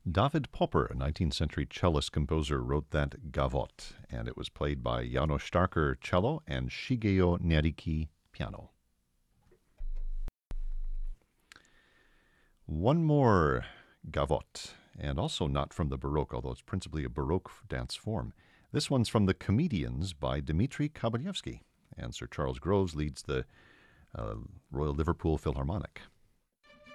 David Popper, a 19th century cellist composer, wrote that gavotte, and it was played by János Starker cello and Shigeo Neriki piano. One more gavotte, and also not from the Baroque, although it's principally a Baroque dance form. This one's from The Comedians by Dmitri Kabalevsky, and Sir Charles Groves leads the Royal Liverpool Philharmonic.